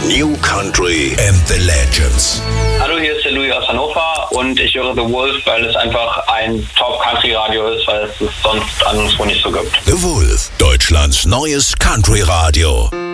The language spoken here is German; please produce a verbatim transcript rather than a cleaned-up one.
New Country and the Legends. Hallo, hier ist der Louis aus Hannover und ich höre The Wolf, weil es einfach ein Top-Country-Radio ist, weil es es sonst anderswo nicht so gibt. The Wolf, Deutschlands neues Country-Radio.